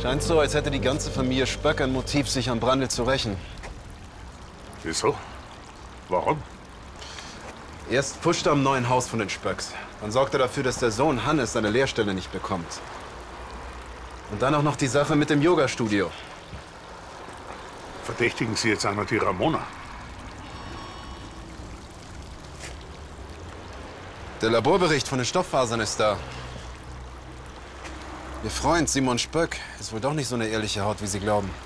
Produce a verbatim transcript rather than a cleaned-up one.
Scheint so, als hätte die ganze Familie Spöck ein Motiv, sich an Brandl zu rächen. Wieso? Warum? Erst pfuscht er am neuen Haus von den Spöcks. Dann sorgt er dafür, dass der Sohn Hannes seine Lehrstelle nicht bekommt. Und dann auch noch die Sache mit dem Yoga-Studio. Verdächtigen Sie jetzt einmal die Ramona? Der Laborbericht von den Stofffasern ist da. Ihr Freund Simon Spöck ist wohl doch nicht so eine ehrliche Haut, wie Sie glauben.